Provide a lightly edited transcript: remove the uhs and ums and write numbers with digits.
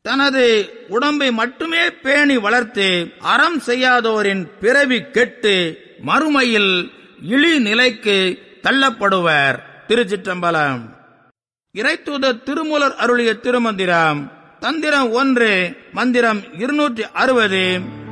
தனது உடம்பை மட்டுமே பேணி வளர்த்து அறம் செய்யாதோரின் பிறவி கெட்டு மறுமையில் இழி நிலைக்கு தள்ளப்படுவர். திருச்சிற்றம்பலம். இறைத்தூதர் திருமூலர் அருளிய திருமந்திரம். தந்திரம் 1, மந்திரம் 260.